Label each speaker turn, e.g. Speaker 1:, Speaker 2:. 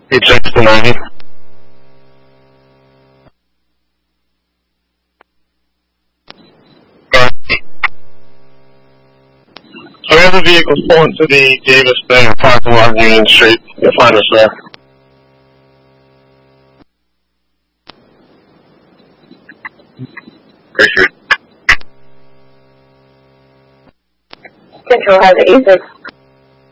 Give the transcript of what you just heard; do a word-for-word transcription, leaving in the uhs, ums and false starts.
Speaker 1: eight six to ninety. So we have the vehicles pulling to the Davis Bank parking lot on Union Street. You'll find us there.
Speaker 2: Control has eight six.